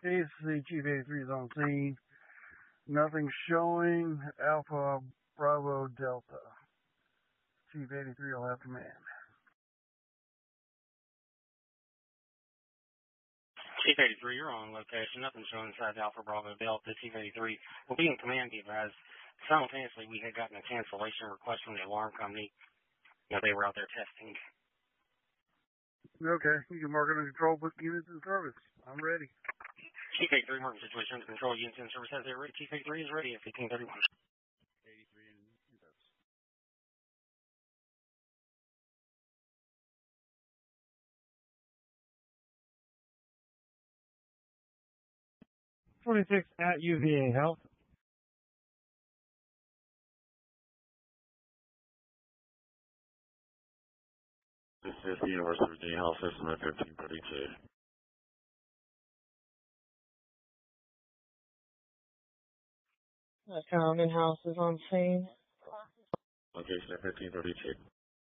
AC Chief 83 is on scene. Nothing showing. Alpha Bravo Delta. Chief 83 will have command. Chief 83, you're on location. Nothing showing inside Alpha Bravo Delta. Chief 83 will be in command, be advised. Simultaneously, we had gotten a cancellation request from the alarm company. They were out there testing. Okay, you can mark it on control book units in service. I'm ready. Chief 83, marking situation under control. Units in service as they're ready. Chief 83 is ready at 1531. 83 in service. '26 at UVA Health. This is the University of Virginia Health System at 1532. Common House is on scene. Location at 1532.